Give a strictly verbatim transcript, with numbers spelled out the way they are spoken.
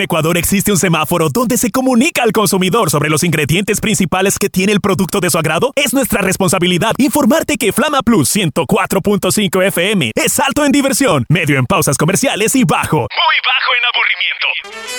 Ecuador existe un semáforo donde se comunica al consumidor sobre los ingredientes principales que tiene el producto de su agrado. Es nuestra responsabilidad informarte que Flama Plus ciento cuatro punto cinco F M es alto en diversión, medio en pausas comerciales y bajo, muy bajo en aburrimiento.